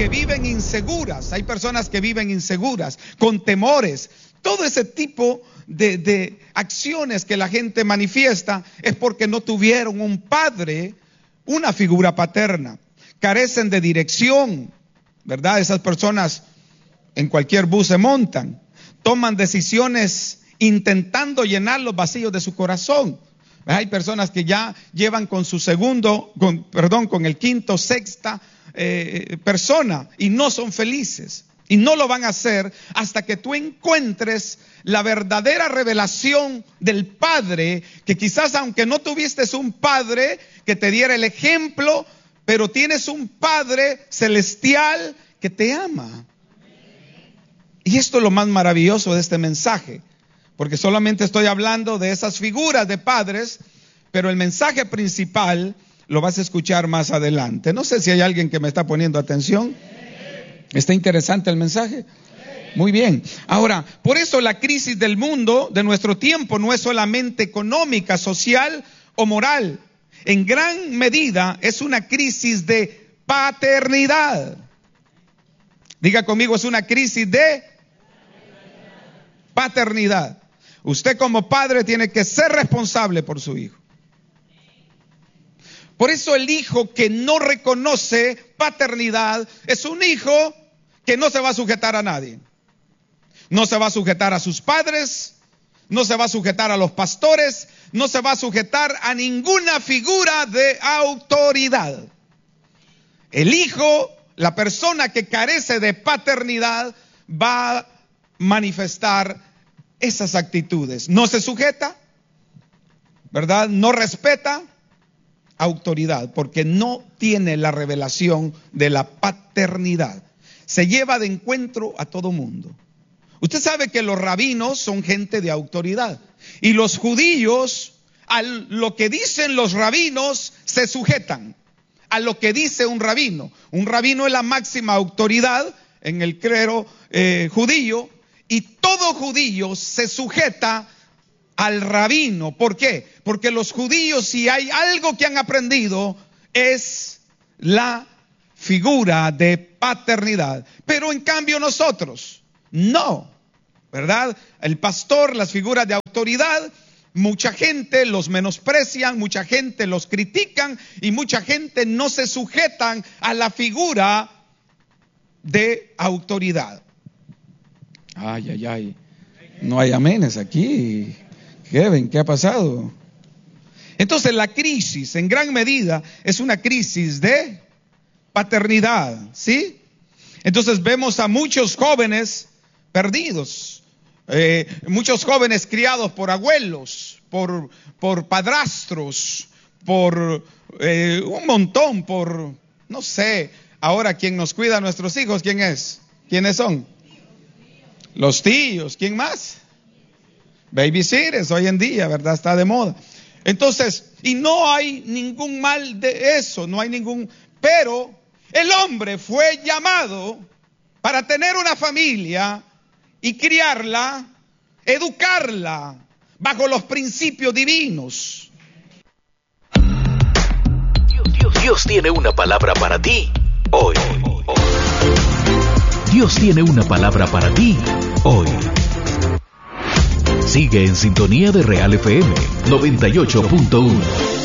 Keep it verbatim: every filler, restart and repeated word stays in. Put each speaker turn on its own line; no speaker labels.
que viven inseguras, hay personas que viven inseguras, con temores. Todo ese tipo de, de acciones que la gente manifiesta es porque no tuvieron un padre, una figura paterna. Carecen de dirección, ¿verdad? Esas personas en cualquier bus se montan, toman decisiones intentando llenar los vacíos de su corazón. Hay personas que ya llevan con su segundo, con, perdón, con el quinto, sexta eh, persona y no son felices. Y no lo van a hacer hasta que tú encuentres la verdadera revelación del Padre, que quizás aunque no tuviste un Padre que te diera el ejemplo, pero tienes un Padre celestial que te ama. Y esto es lo más maravilloso de este mensaje, porque solamente estoy hablando de esas figuras de padres, pero el mensaje principal lo vas a escuchar más adelante. No sé si hay alguien que me está poniendo atención. ¿Está interesante el mensaje? Muy bien. Ahora, por eso la crisis del mundo, de nuestro tiempo, no es solamente económica, social o moral. En gran medida es una crisis de paternidad. Diga conmigo, es una crisis de paternidad. Usted como padre tiene que ser responsable por su hijo. Por eso el hijo que no reconoce paternidad es un hijo que no se va a sujetar a nadie. No se va a sujetar a sus padres, no se va a sujetar a los pastores, no se va a sujetar a ninguna figura de autoridad. El hijo, la persona que carece de paternidad, va a manifestar esas actitudes. No se sujeta, ¿verdad? No respeta autoridad, porque no tiene la revelación de la paternidad. Se lleva de encuentro a todo mundo. Usted sabe que los rabinos son gente de autoridad, y los judíos, a lo que dicen los rabinos, se sujetan a lo que dice un rabino. Un rabino es la máxima autoridad en el credo eh, judío, y todo judío se sujeta al rabino. ¿Por qué? Porque los judíos, si hay algo que han aprendido, es la figura de paternidad. Pero en cambio nosotros, no, ¿verdad? El pastor, las figuras de autoridad, mucha gente los menosprecian, mucha gente los critican y mucha gente no se sujetan a la figura de autoridad. Ay, ay, ay. No hay amenes aquí. Kevin, ¿qué ha pasado? Entonces la crisis en gran medida es una crisis de paternidad, ¿sí? Entonces vemos a muchos jóvenes perdidos, eh, muchos jóvenes criados por abuelos, por, por padrastros, por eh, un montón, por, no sé, ahora quien nos cuida a nuestros hijos, ¿quién es? ¿Quiénes son? Los tíos, ¿quién más? Babysitters hoy en día, ¿verdad? Está de moda. Entonces, y no hay ningún mal de eso, no hay ningún, pero el hombre fue llamado para tener una familia y criarla, educarla bajo los principios divinos.
Dios, Dios, Dios tiene una palabra para ti hoy. Dios tiene una palabra para ti hoy. Sigue en sintonía de Real F M noventa y ocho punto uno.